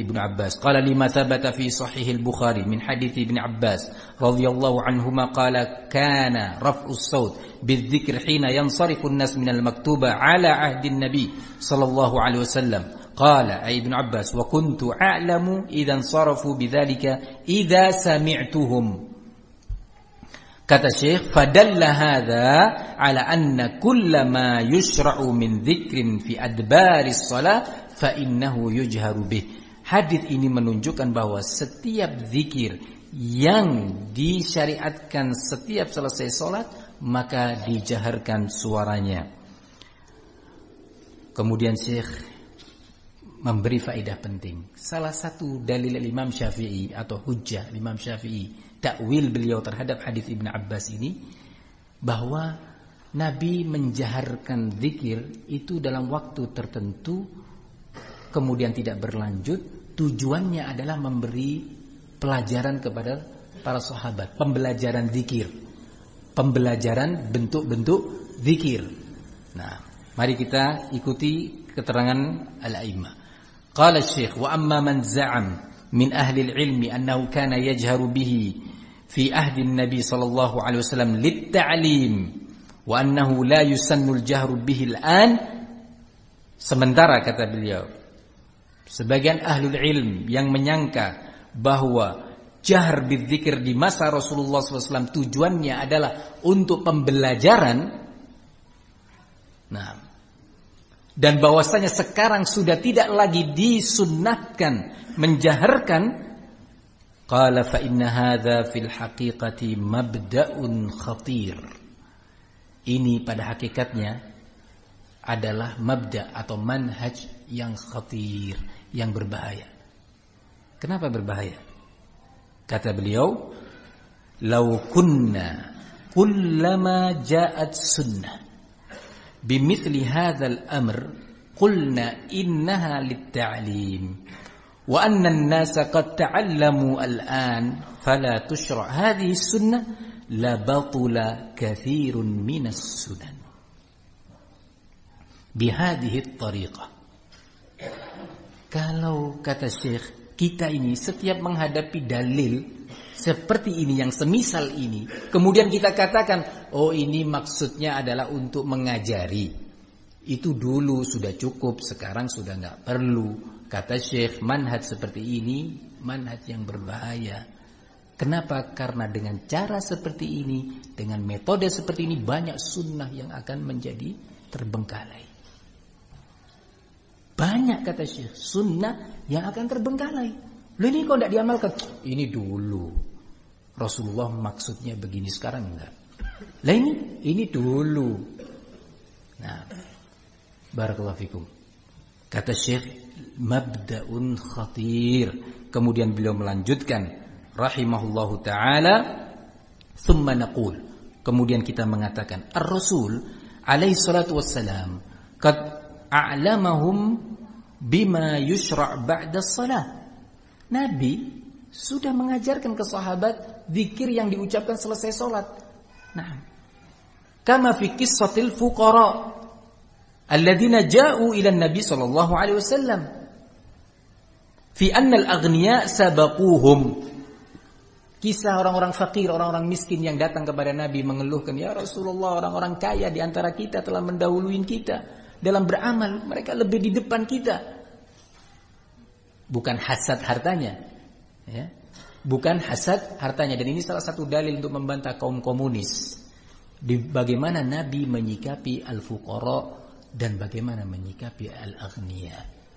Ibnu Abbas. Qala lima thabata fi sahih al-Bukhari min hadits Ibnu Abbas radhiyallahu anhuma qala kana raf'us saut bidzikr hina yansarifu an-nas min al-maktuba ala ahdi an-nabi sallallahu alaihi wasallam. Qala ay Ibnu Abbas wa kuntu a'lamu idza sarafu bidzalika idza sami'tuhum. Kata Syekh, fadalla hadza ala anna kullama yushra'u min dzikrin fi adbaris shalah fa innahu yujharu bih. Hadis ini menunjukkan bahwa setiap zikir yang disyariatkan setiap selesai salat maka dijaharkan suaranya. Kemudian Syekh memberi faedah penting. Salah satu dalil Imam Syafi'i atau hujjah Imam Syafi'i, takwil beliau terhadap hadis Ibnu Abbas ini, bahwa Nabi menjaharkan zikir itu dalam waktu tertentu kemudian tidak berlanjut. Tujuannya adalah memberi pelajaran kepada para sahabat, pembelajaran zikir, pembelajaran bentuk-bentuk zikir. Nah, mari kita ikuti keterangan al-a'immah. Qala Syekh, wa amma man za'am min ahli al-ilmi annahu kana yajharu bihi fi ahdi an-nabi sallallahu alaihi wasallam lit-ta'lim wa annahu la yusannu al-jahru bihi al-an. Sementara kata beliau, sebagian ahlul ilm yang menyangka bahwa jahr bidzikir di masa Rasulullah SAW tujuannya adalah untuk pembelajaran, nah, dan bahwasanya sekarang sudah tidak lagi disunnahkan menjaharkan, qala fa inna hadza fil haqiqati mabda'un khatir. Ini pada hakikatnya adalah mabda' atau manhaj yang khatir, yang berbahaya. Kenapa berbahaya? Kata beliau, law kunna kullama ja'at sunnah bimithli hadzal amr qulna innaha lit-ta'lim wa anna an-nasa qad ta'allamu al-an fala tushra' hadhihi sunnah la batula katsirun minas sunan bihadhihi at-tariqah. Kalau kata Syekh, kita ini setiap menghadapi dalil seperti ini yang semisal ini, kemudian kita katakan, oh ini maksudnya adalah untuk mengajari, itu dulu sudah cukup, sekarang sudah nggak perlu. Kata Syekh, manhaj seperti ini manhaj yang berbahaya. Kenapa? Karena dengan cara seperti ini, dengan metode seperti ini, banyak sunnah yang akan menjadi terbengkalai. Banyak kata Syekh sunnah yang akan terbengkalai. Loh ini kok tidak diamalkan? Ini dulu Rasulullah maksudnya begini, sekarang enggak. Lah ini dulu. Nah, barakallahu fikum. Kata Syekh, mabda'un khatir. Kemudian beliau melanjutkan, rahimahullahu ta'ala, thumma naqul. Kemudian kita mengatakan, ar-Rasul alaihi salatu wassalam qad a'lamahum bima yushra' ba'da shalah. Nabi sudah mengajarkan ke sahabat zikir yang diucapkan selesai salat. Nah, kama fi qissatil fuqara alladziina jaa'u ila an-nabi sallallahu alaihi wasallam fi anna al-aghniya sabaquhum. Kisah orang-orang fakir, orang-orang miskin yang datang kepada Nabi mengeluhkan, ya Rasulullah, orang-orang kaya di antara kita telah mendahului kita dalam beramal, mereka lebih di depan kita. Bukan hasad hartanya, ya. Bukan hasad hartanya. Dan ini salah satu dalil untuk membantah kaum komunis di bagaimana Nabi menyikapi al-fuqara dan bagaimana menyikapi al-aghniya.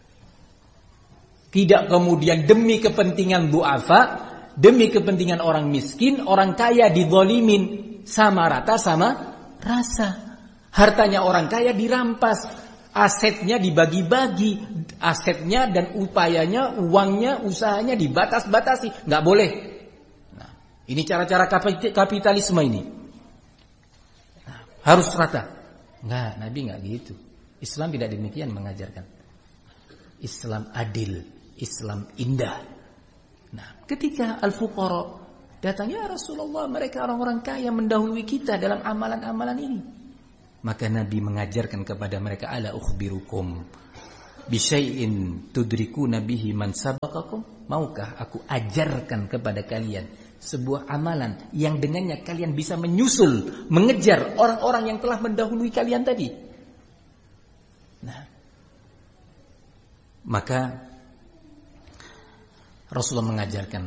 Tidak kemudian demi kepentingan du'afa, demi kepentingan orang miskin, orang kaya dizalimin sama rata sama rasa. Hartanya orang kaya dirampas, asetnya dibagi-bagi, asetnya dan upayanya, uangnya, usahanya dibatas-batasi, nggak boleh. Nah, ini cara-cara kapitalisme ini. Nah, harus rata. Nggak, Nabi nggak gitu. Islam tidak demikian mengajarkan. Islam adil, Islam indah. Nah, ketika al-fuqara datang, ya Rasulullah, mereka orang-orang kaya mendahului kita dalam amalan-amalan ini. Maka Nabi mengajarkan kepada mereka, ala ukhbirukum, Bisyai'in tudrikuna bihi man sabaqakum. Maukah aku ajarkan kepada kalian sebuah amalan yang dengannya kalian bisa menyusul, mengejar orang-orang yang telah mendahului kalian tadi. Nah, maka Rasulullah mengajarkan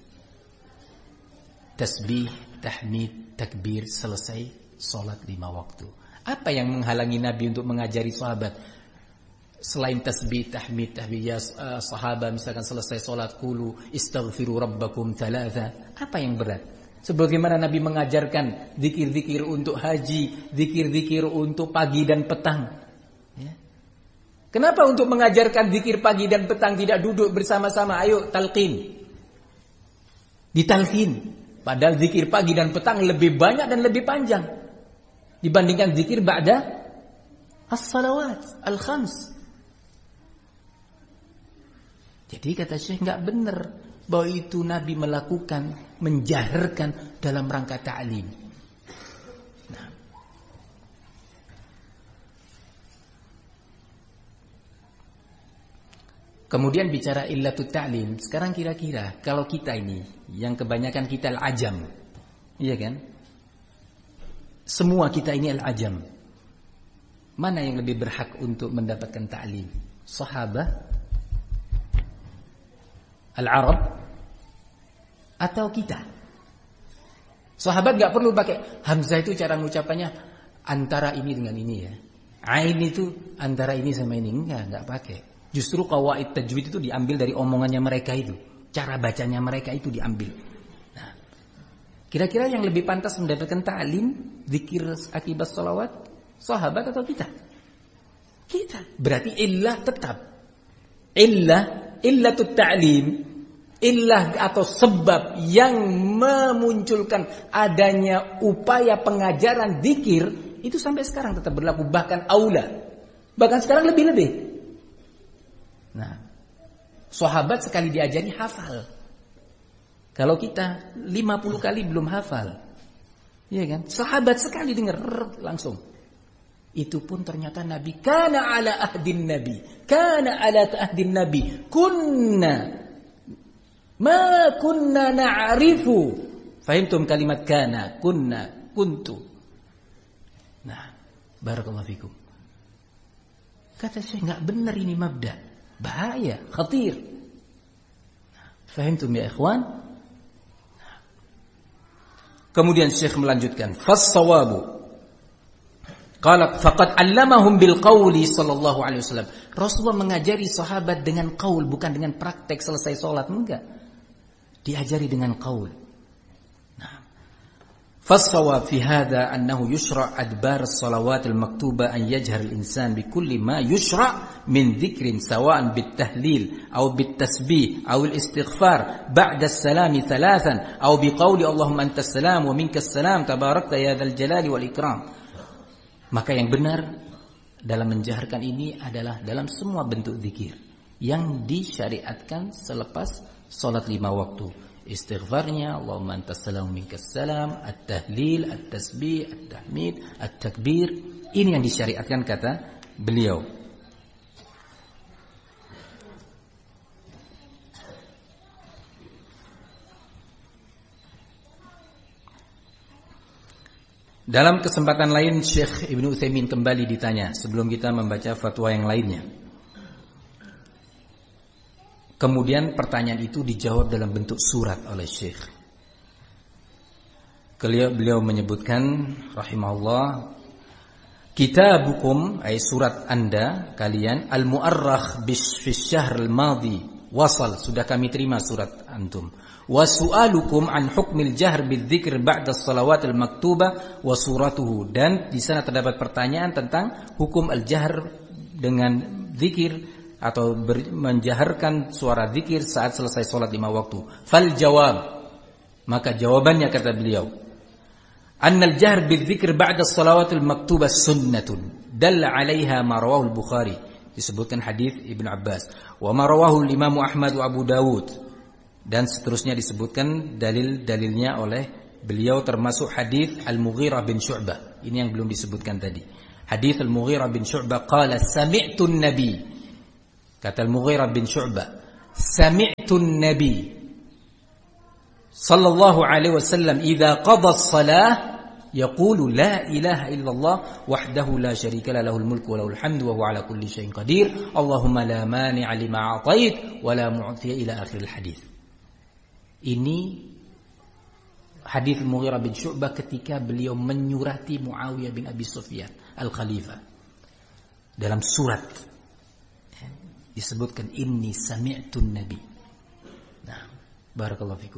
tasbih, tahmid, takbir selesai sholat 5 waktu. Apa yang menghalangi Nabi untuk mengajari sahabat selain tasbih, tahmid, ya sahabat misalkan selesai sholat qulu istaghfiru rabbakum 3. Apa yang berat? Sebagaimana Nabi mengajarkan zikir-zikir untuk haji, zikir-zikir untuk pagi dan petang. Ya. Kenapa untuk mengajarkan zikir pagi dan petang tidak duduk bersama-sama? Ayo talqin. Ditalqin. Padahal zikir pagi dan petang lebih banyak dan lebih panjang dibandingkan zikir ba'da as-salawat al-khams. Jadi kata Syekh enggak benar bahwa itu Nabi melakukan, menjaharkan dalam rangka ta'lim. Nah. Kemudian bicara illatut ta'lim. Sekarang kira-kira kalau kita ini yang kebanyakan kita al-ajam, iya kan? Semua kita ini al-ajam. Mana yang lebih berhak untuk mendapatkan ta'lim? Sahabat, al-Arab, atau kita? Sahabat gak perlu pakai hamzah, itu cara mengucapannya antara ini dengan ini ya. Ain itu antara ini sama ini, enggak pakai. Justru qawaid tajwid itu diambil dari omongannya mereka itu, cara bacanya mereka itu diambil. Nah, kira-kira yang lebih pantas mendapatkan ta'lim, zikir akibat salawat, sahabat atau kita? Kita. Berarti illah tetap. Illatut ta'lim, illah atau sebab yang memunculkan adanya upaya pengajaran zikir itu sampai sekarang tetap berlaku, bahkan aula. Bahkan sekarang lebih-lebih. Nah, sahabat sekali diajari hafal. Kalau kita 50 kali belum hafal. Iya kan? Sahabat sekali dengar langsung. Itu pun ternyata Nabi kana ala ahdin Nabi. Kana ala ahdin Nabi. Ma kunna na'rifu. Fahimtum kalimat kana, kunna, kuntu. Nah, barakallahu fikum. Kata saya enggak benar ini mabda. Bahaya, khatir. Fahimtum ya ikhwan? Kemudian Syekh melanjutkan, fas-sawabu qala faqad 'allamahum bil qawli sallallahu alaihi wasallam. Rasulullah mengajari sahabat dengan qaul, bukan dengan praktek selesai salat, enggak. Diajari dengan qaul. Nah, fas-sawab fi hadha annahu yushra' adbar as-salawat al-maktuba an yajhar al-insan bi kulli ma yushra' min dhikrin sawa'an bit-tahlil aw bit-tasbih aw al-istighfar ba'da as-salami thalathan aw bi qawli Allahumma antas salam wa minkas salam tabarakta ya dzal jalali wal ikram. Maka yang benar dalam menjaharkan ini adalah dalam semua bentuk zikir yang disyariatkan selepas salat 5 waktu. Istighfarnya Allahumma antas salam minkas salam, at-tahlil, at-tasbih, at-tahmid, at-takbir, ini yang disyariatkan kata beliau. Dalam kesempatan lain Syekh Ibnu Utsaimin kembali ditanya sebelum kita membaca fatwa yang lainnya. Kemudian pertanyaan itu dijawab dalam bentuk surat oleh Syekh. Beliau menyebutkan rahimahullah, kitabukum ay surat Anda kalian al-mu'arrakh fi syahr al-madhi wasal, sudah kami terima surat antum. Wa su'alukum an hukmil jahr bidzikr ba'da as-salawat al-maktubah wa suratuhu, dan di sana terdapat pertanyaan tentang hukum al-jahr dengan zikir atau menjaharkan suara zikir saat selesai salat 5 waktu. Fal jawab, maka jawabannya kata beliau, annal jahr bidzikr ba'da as-salawat al-maktubah sunnatun dalla 'alaiha ma rawahu al-Bukhari, disebutkan hadis Ibnu Abbas, wa ma rawahu al-Imam Ahmad wa Abu Dawud, dan seterusnya disebutkan dalil-dalilnya oleh beliau, termasuk hadis Al-Mughirah bin Syu'bah. Ini yang belum disebutkan tadi. Hadis Al-Mughirah bin Syu'bah qala sami'tu an-nabi, Kata Al-Mughirah bin Syu'bah, sami'tu an-nabi sallallahu alaihi wasallam idza qada as-salah yaqulu la ilaha illallah wahdahu la syarika la lahul mulku wa lahul hamdu wa huwa ala kulli syai'in qadir Allahumma la mani'a lima a'tait wa la mu'tiya ila akhiril hadis. Ini hadis Mughirah bin Syu'bah ketika beliau menyurati Muawiyah bin Abi Sufyan al-Khalifah. Dalam surat disebutkan inni sami'tun nabi. Nah, barakallahu fikum.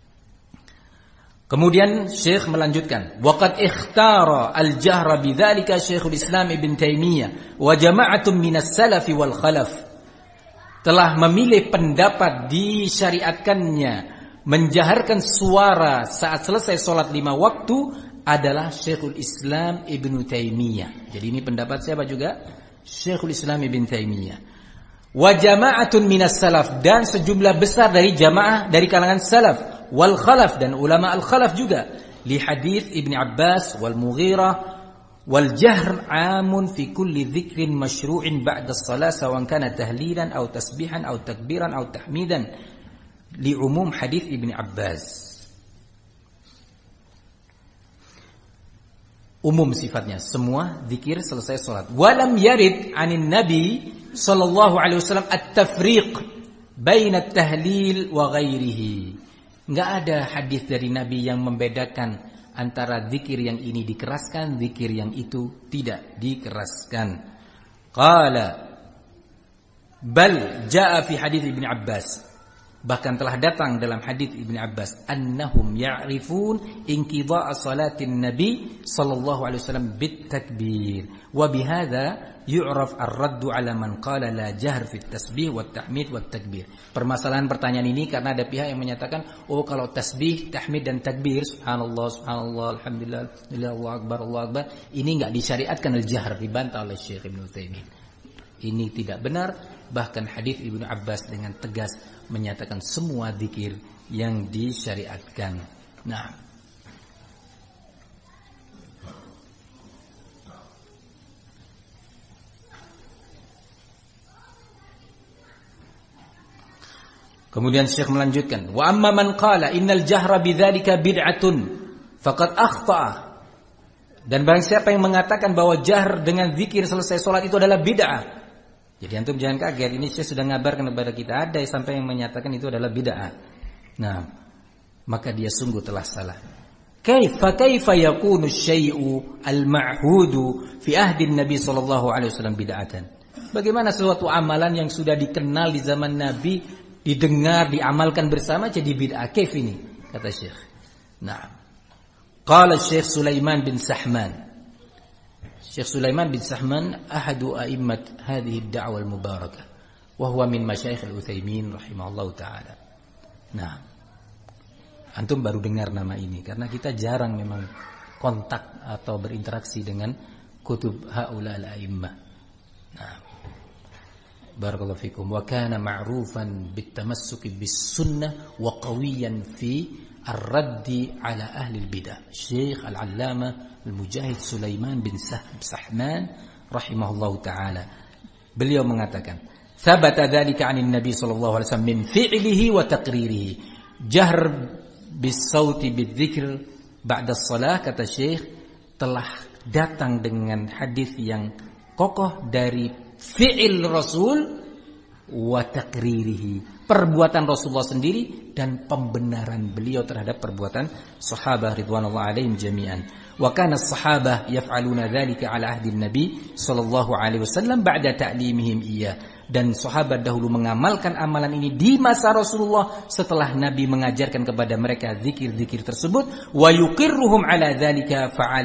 Kemudian Syekh melanjutkan, waqad ikhtara al-jahra bidzalika Syekhul Islam Ibn Taimiyah wa jama'atun minas salaf wal khalaf. Telah memilih pendapat disyariatkannya menjaharkan suara saat selesai sholat 5 waktu adalah Syekhul Islam Ibn Taimiyah. Jadi ini pendapat siapa juga? Syekhul Islam Ibn Taimiyah. Wa jama'atun minas salaf, dan sejumlah besar dari jamaah dari kalangan salaf wal khalaf, dan ulama al khalaf juga, li hadits Ibn Abbas wal Mughirah wal jahr amun fi kulli dzikrin masyru'in ba'da as-salah sawan kana tahlilan aw tasbihan aw takbiran aw tahmidan li umum hadits Ibn Abbas. Umum sifatnya, semua zikir selesai salat. Walam yarid 'anin nabi sallallahu alaihi wasallam at-tafriq baina at-tahlil wa ghairihi. Enggak ada hadis dari Nabi yang membedakan antara zikir yang ini dikeraskan, zikir yang itu tidak dikeraskan. Qala bal jaa fi hadis Ibn Abbas, bahkan telah datang dalam hadis Ibn Abbas, annahum ya'rifun inqidha'a salatin nabi sallallahu alaihi wasallam bit takbir wa bihadza yu'raf ar-raddu 'ala man qala la jahr fi at-tasbih wat tahmid wat takbir. Permasalahan pertanyaan ini karena ada pihak yang menyatakan, oh kalau tasbih, tahmid dan takbir, subhanallah, subhanallah, alhamdulillah, Allahu akbar, Allahu akbar, ini enggak disyariatkan al-jahr, dibantah oleh Syekh Ibnu Utsaimin. Ini tidak benar, bahkan hadis Ibnu Abbas dengan tegas menyatakan semua zikir yang disyariatkan. Nah, kemudian Syekh melanjutkan, wa amma man qala innal jahra bidzalika bid'atun faqad akhta'a. Dan barang siapa yang mengatakan bahwa jahr dengan zikir selesai salat itu adalah bid'ah. Jadi antum jangan kaget, ini saya sudah ngabarkan kepada kita, ada sampai yang menyatakan itu adalah bid'ah. Nah, maka dia sungguh telah salah. Kaifa yakunu syai'u al-ma'hudu fi ahdi Nabi sallallahu alaihi wasallam bid'atan? Bagaimana suatu amalan yang sudah dikenal di zaman Nabi, didengar, diamalkan bersama jadi bid'ah? Kaif ini? Kata Syekh. Nah, qala Syekh Sulaiman bin Sahman. Syekh Sulaiman bin Sahman ahadu a'immat hadhihi ad-da'wah al-mubarakah wa huwa min masyayikh al-Utsaimin rahimahullahu taala. Nah, antum baru dengar nama ini karena kita jarang memang kontak atau berinteraksi dengan kutub haula al-a'immah. Nah, barakallahu fikum. Wa kana ma'rufan bit-tamassuki bis-sunnah wa qawiyan fi ar-raddi ala ahli al-bidah. Syekh al-Allamah Al-Mujahid Sulaiman bin Sahman rahimahullahu taala, beliau mengatakan, "Tsabata dzalika 'anil Nabi sallallahu alaihi wasallam min fi'lihi wa taqririhi." Jahr bis-sauti bidzikr ba'da shalah, kata Syekh, telah datang dengan hadis yang kokoh dari fi'il Rasul wa taqririhi, perbuatan Rasulullah sendiri dan pembenaran beliau terhadap perbuatan sahabat ridwanullah alaihim jami'an. Wa kana as-sahabah yaf'aluna dzalika 'ala ahdi an-nabi sallallahu alaihi wasallam ba'da ta'limihim iyyah. Dan sahabat dahulu mengamalkan amalan ini di masa Rasulullah setelah Nabi mengajarkan kepada mereka zikir-zikir tersebut. Wa yuqirruhum 'ala dzalika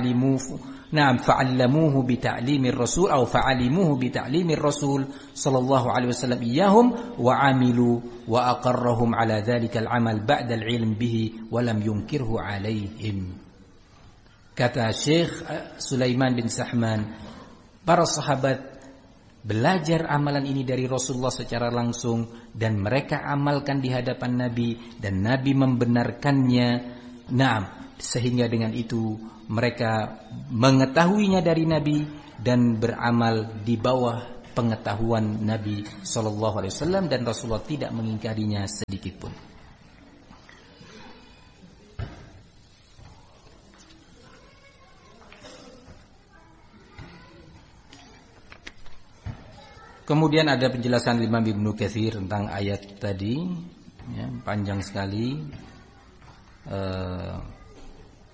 fa'allamuhu bi ta'limir rasul atau fa'alimuhu bi ta'limir rasul sallallahu alaihi wasallam iyyahum wa 'amilu wa aqarrahum 'ala dzalika al-'amal ba'da al-'ilm bihi wa lam yunkirhu 'alaihim. Kata Syekh Sulaiman bin Sahman, para sahabat belajar amalan ini dari Rasulullah secara langsung dan mereka amalkan di hadapan Nabi dan Nabi membenarkannya. Naam, sehingga dengan itu mereka mengetahuinya dari Nabi dan beramal di bawah pengetahuan Nabi SAW dan Rasulullah tidak mengingkarinya sedikit pun. Kemudian ada penjelasan Imam Ibnu Katsir tentang ayat tadi, ya, panjang sekali.